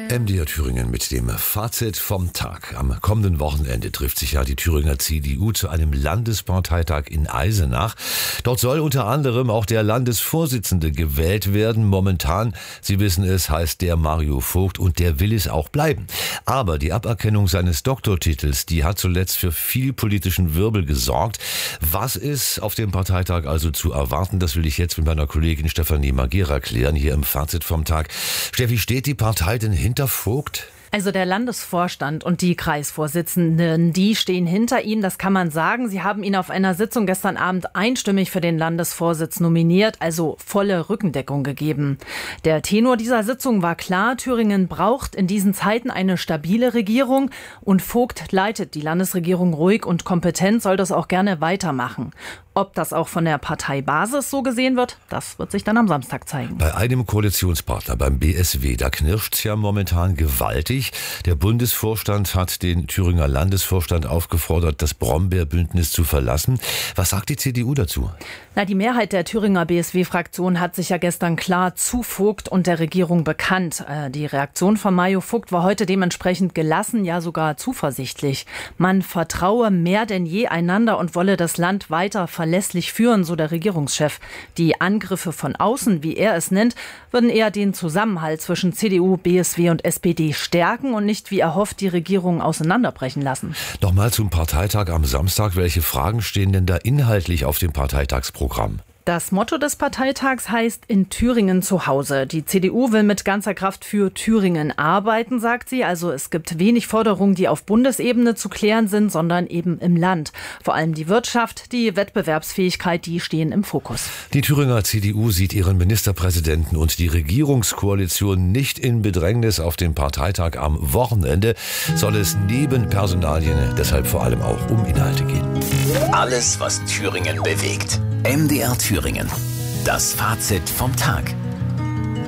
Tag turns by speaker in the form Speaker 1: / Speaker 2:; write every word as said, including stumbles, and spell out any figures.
Speaker 1: M D R Thüringen mit dem Fazit vom Tag. Am kommenden Wochenende trifft sich ja die Thüringer C D U zu einem Landesparteitag in Eisenach. Dort soll unter anderem auch der Landesvorsitzende gewählt werden. Momentan, Sie wissen es, heißt der Mario Vogt und der will es auch bleiben. Aber die Aberkennung seines Doktortitels, die hat zuletzt für viel politischen Wirbel gesorgt. Was ist auf dem Parteitag also zu erwarten? Das will ich jetzt mit meiner Kollegin Stefanie Magera klären, hier im Fazit vom Tag. Steffi, steht die Partei denn hinter Vogt?
Speaker 2: Also der Landesvorstand und die Kreisvorsitzenden, die stehen hinter ihm, das kann man sagen. Sie haben ihn auf einer Sitzung gestern Abend einstimmig für den Landesvorsitz nominiert, also volle Rückendeckung gegeben. Der Tenor dieser Sitzung war klar, Thüringen braucht in diesen Zeiten eine stabile Regierung und Vogt leitet die Landesregierung ruhig und kompetent, soll das auch gerne weitermachen. Ob das auch von der Parteibasis so gesehen wird, das wird sich dann am Samstag zeigen.
Speaker 1: Bei einem Koalitionspartner, beim B S W, da knirscht's ja momentan gewaltig. Der Bundesvorstand hat den Thüringer Landesvorstand aufgefordert, das Brombeerbündnis zu verlassen. Was sagt die C D U dazu?
Speaker 2: Na, die Mehrheit der Thüringer B S W-Fraktion hat sich ja gestern klar zu Vogt und der Regierung bekannt. Die Reaktion von Mario Vogt war heute dementsprechend gelassen, ja sogar zuversichtlich. Man vertraue mehr denn je einander und wolle das Land weiter verlässlich führen, so der Regierungschef. Die Angriffe von außen, wie er es nennt, würden eher den Zusammenhalt zwischen C D U, B S W und S P D stärken und nicht, wie erhofft, die Regierung auseinanderbrechen lassen.
Speaker 1: Nochmal zum Parteitag am Samstag. Welche Fragen stehen denn da inhaltlich auf dem Parteitagsprogramm?
Speaker 2: Das Motto des Parteitags heißt in Thüringen zu Hause. Die C D U will mit ganzer Kraft für Thüringen arbeiten, sagt sie. Also es gibt wenig Forderungen, die auf Bundesebene zu klären sind, sondern eben im Land. Vor allem die Wirtschaft, die Wettbewerbsfähigkeit, die stehen im Fokus.
Speaker 1: Die Thüringer C D U sieht ihren Ministerpräsidenten und die Regierungskoalition nicht in Bedrängnis. Auf dem Parteitag am Wochenende soll es neben Personalien deshalb vor allem auch um Inhalte gehen.
Speaker 3: Alles, was Thüringen bewegt. M D R Thüringen. Das Fazit vom Tag.